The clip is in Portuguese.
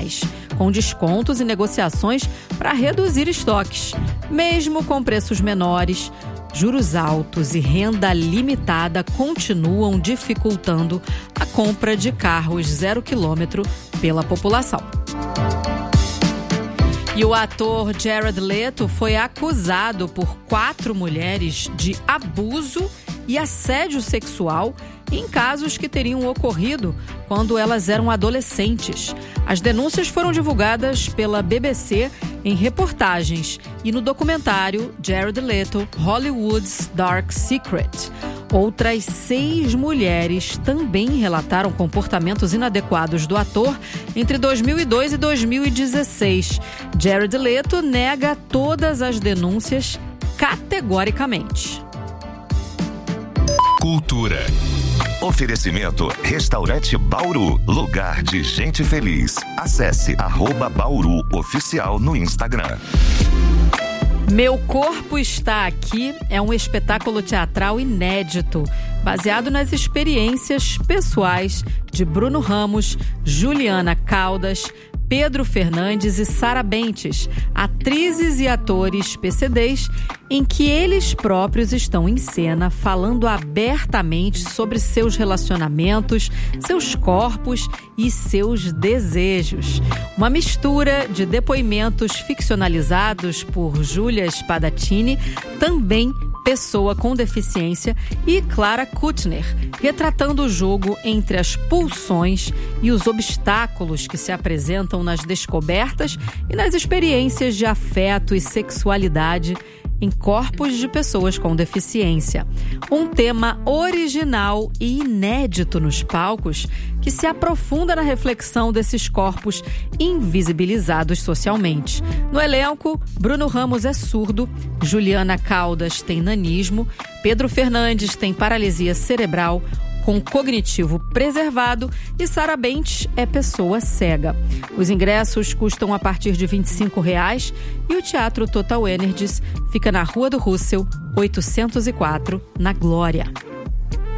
mais, com descontos e negociações para reduzir estoques. Mesmo com preços menores, juros altos e renda limitada continuam dificultando a compra de carros 0 quilômetro pela população. E o ator Jared Leto foi acusado por 4 mulheres de abuso e assédio sexual em casos que teriam ocorrido quando elas eram adolescentes. As denúncias foram divulgadas pela BBC em reportagens e no documentário Jared Leto, Hollywood's Dark Secret. Outras 6 mulheres também relataram comportamentos inadequados do ator entre 2002 e 2016. Jared Leto nega todas as denúncias categoricamente. Cultura. Oferecimento Restaurante Bauru, lugar de gente feliz. Acesse @Bauru Oficial no Instagram. Meu Corpo Está Aqui é um espetáculo teatral inédito, baseado nas experiências pessoais de Bruno Ramos, Juliana Caldas, Pedro Fernandes e Sara Bentes, atrizes e atores PCDs, em que eles próprios estão em cena falando abertamente sobre seus relacionamentos, seus corpos e seus desejos. Uma mistura de depoimentos ficcionalizados por Júlia Spadattini, também pessoa com deficiência, e Clara Kuttner, retratando o jogo entre as pulsões e os obstáculos que se apresentam nas descobertas e nas experiências de afeto e sexualidade em corpos de pessoas com deficiência. Um tema original e inédito nos palcos que se aprofunda na reflexão desses corpos invisibilizados socialmente. No elenco, Bruno Ramos é surdo, Juliana Caldas tem nanismo, Pedro Fernandes tem paralisia cerebral com cognitivo preservado e Sara Bentes é pessoa cega. Os ingressos custam a partir de R$ 25,00 e o Teatro Total Energies fica na Rua do Russell, 804, na Glória.